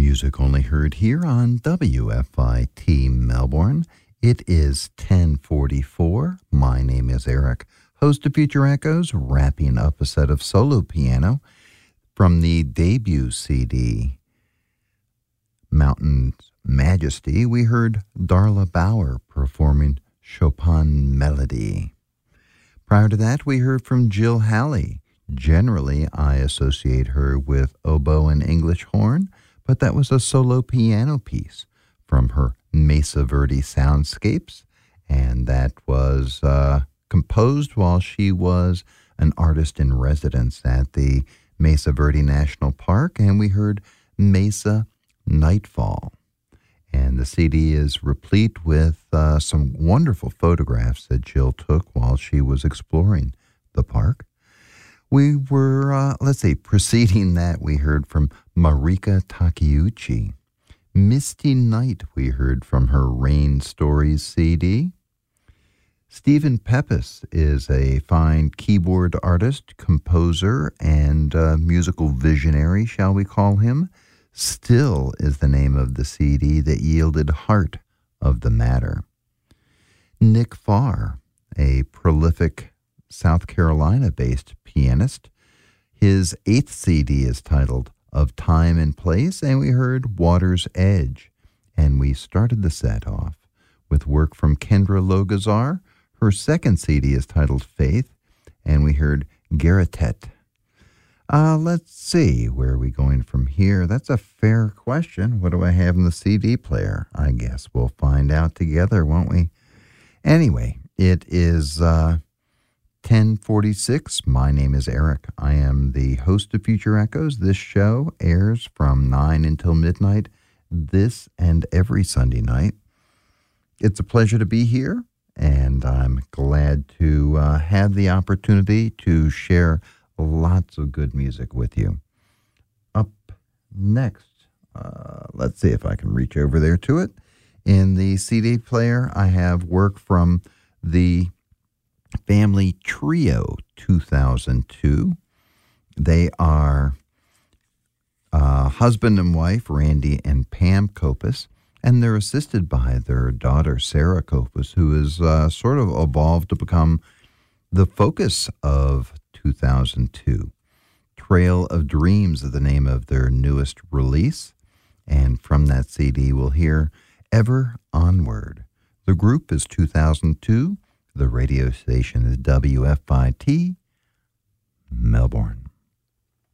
Music only heard here on WFIT Melbourne. It is 10:44. My name is Eric, host of Future Echoes, wrapping up a set of solo piano from the debut CD, Mountain Majesty. We heard Darla Bauer performing Chopin Melody. Prior to that, we heard from Jill Halley. Generally, I associate her with oboe and English horn, but that was a solo piano piece from her Mesa Verde Soundscapes, and that was composed while she was an artist in residence at the Mesa Verde National Park, and we heard Mesa Nightfall. And the CD is replete with some wonderful photographs that Jill took while she was exploring the park. We were, preceding that, we heard from Marika Takeuchi. Misty Night, we heard from her Rain Stories CD. Stephen Pepys is a fine keyboard artist, composer, and musical visionary, shall we call him. Still is the name of the CD that yielded Heart of the Matter. Nick Farr, a prolific South Carolina-based pianist. His 8th CD is titled Of Time and Place, and we heard Water's Edge. And we started the set off with work from Kendra Logazar. Her 2nd CD is titled Faith, and we heard Garatet. Let's see, where are we going from here? That's a fair question. What do I have in the CD player? I guess we'll find out together, won't we? Anyway, it is 10:46. My name is Eric. I am the host of Future Echoes. This show airs from 9 until midnight this and every Sunday night. It's a pleasure to be here, and I'm glad to have the opportunity to share lots of good music with you. Up next, let's see if I can reach over there to it. In the CD player, I have work from the Family Trio 2002. They are husband and wife, Randy and Pam Kopis, and they're assisted by their daughter, Sarah Kopis, who has sort of evolved to become the focus of 2002. Trail of Dreams is the name of their newest release, and from that CD we'll hear Ever Onward. The group is 2002. The radio station is WFIT Melbourne.